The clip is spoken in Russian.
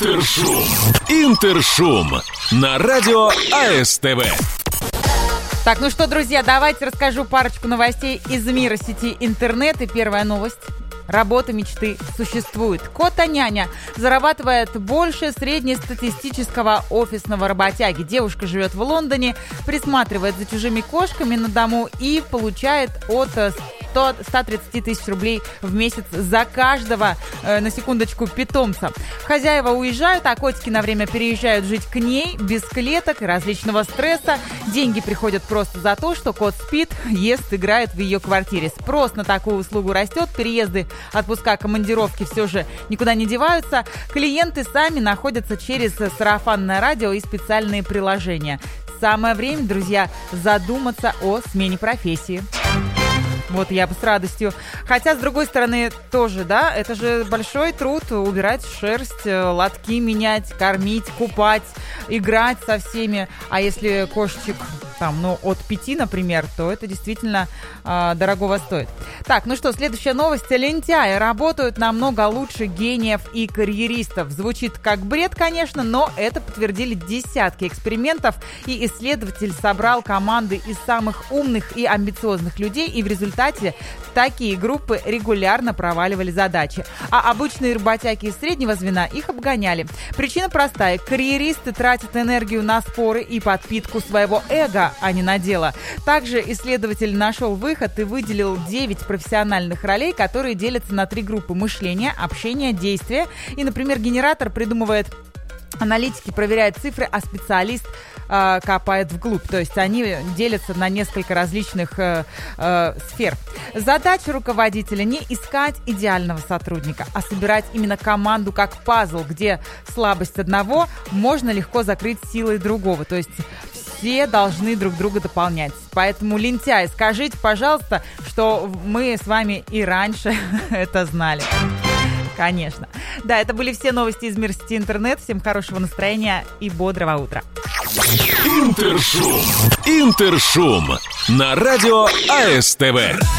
Интершум на радио АСТВ. Так, ну что, друзья, давайте расскажу парочку новостей из мира сети интернет. И первая новость. Работа мечты существует. Кота-няня зарабатывает больше среднестатистического офисного работяги. Девушка живет в Лондоне, присматривает за чужими кошками на дому и получает от 130 тысяч рублей в месяц за каждого, на секундочку, питомца. Хозяева уезжают, а котики на время переезжают жить к ней без клеток и различного стресса. Деньги приходят просто за то, что кот спит, ест, играет в ее квартире. Спрос на такую услугу растет, переезды, отпуска, командировки все же никуда не деваются. Клиенты сами находятся через сарафанное радио и специальные приложения. Самое время, друзья, задуматься о смене профессии. Вот я бы с радостью. Хотя, с другой стороны, тоже, да, это же большой труд убирать шерсть, лотки менять, кормить, купать, играть со всеми. А если кошечек там, от 5, например, то это действительно дорогого стоит. Так, ну что, следующая новость. Лентяи работают намного лучше гениев и карьеристов. Звучит как бред, конечно, но это подтвердили десятки экспериментов. И исследователь собрал команды из самых умных и амбициозных людей, и в результате такие группы регулярно проваливали задачи. А обычные работяги из среднего звена их обгоняли. Причина простая. Карьеристы тратят энергию на споры и подпитку своего эго, а не на дело. Также исследователь нашел выход и выделил 9 профессиональных ролей, которые делятся на 3 группы: мышление, общение, действие. И, например, генератор придумывает, аналитики проверяют цифры, а специалист копает вглубь. То есть они делятся на несколько различных сфер. Задача руководителя не искать идеального сотрудника, а собирать именно команду как пазл, где слабость одного можно легко закрыть силой другого. То есть все должны друг друга дополнять. Поэтому, лентяи, скажите, пожалуйста, что мы с вами и раньше это знали. Конечно. Да, это были все новости из мира сети интернет. Всем хорошего настроения и бодрого утра. Интершум на радио АСТВ.